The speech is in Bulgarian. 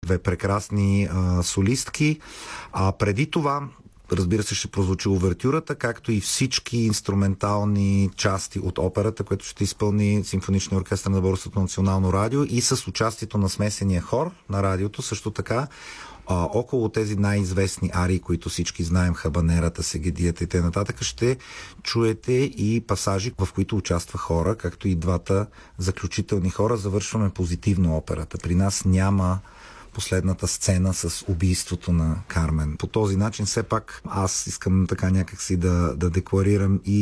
две прекрасни солистки. А преди това, разбира се, ще прозвучи увертюрата, както и всички инструментални части от операта, което ще изпълни Симфоничния оркестър на Българското национално радио и с участието на смесения хор на радиото, също така. Около тези най-известни арии, които всички знаем, Хабанерата, Сегедията и т.н., ще чуете и пасажи, в които участва хора, както и двата заключителни хора. Завършваме позитивно операта. При нас няма последната сцена с убийството на Кармен. По този начин все пак аз искам така някакси да декларирам и